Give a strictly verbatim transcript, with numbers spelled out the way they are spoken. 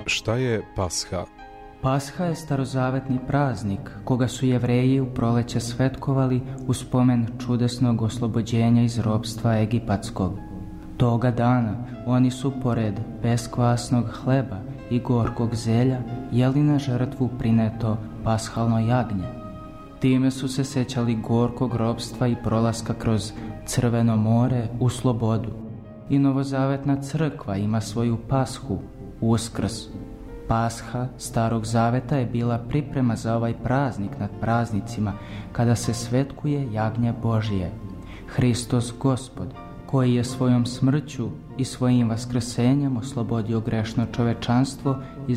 Šta je Pasha? Pasha je starozavetni praznik koga su Jevreji u proleće svetkovali u spomen čudesnog oslobođenja iz ropstva egipatskog. Toga dana oni su pored beskvasnog hleba i gorkog zelja jeli na žrtvu prineto pashalno jagnje. Time su se sećali gorkog ropstva i prolaska kroz Crveno more u slobodu. I novozavetna crkva ima svoju pashu, Uskrs. Pasha Starog Zaveta je bila priprema za ovaj praznik nad praznicima kada se svetkuje jagnje Božije. Hristos Gospod, koji je svojom smrću i svojim vaskrsenjem oslobodio grešno čovečanstvo iz